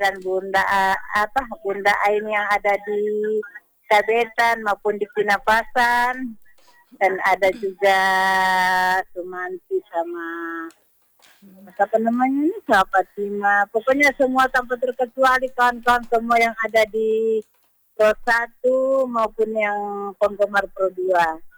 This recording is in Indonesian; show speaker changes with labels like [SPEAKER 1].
[SPEAKER 1] dan Bunda Ain yang ada di Kabetan maupun di Pinapasan, dan ada juga Sumanti sama apa namanya ini sahabat Tima. Pokoknya semua tanpa terkecuali kawan-kawan semua yang ada di Pro 1 maupun yang penggemar Pro 2.